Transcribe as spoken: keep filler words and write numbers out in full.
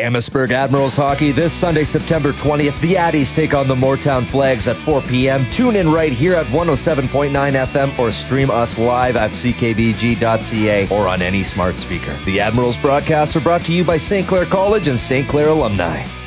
Amherstburg Admirals hockey this Sunday, September twentieth. The Addies take on the Moortown Flags at four p.m. Tune in right here at one oh seven point nine F M or stream us live at c k b g dot c a or on any smart speaker. The Admirals broadcasts are brought to you by Saint Clair College and Saint Clair alumni.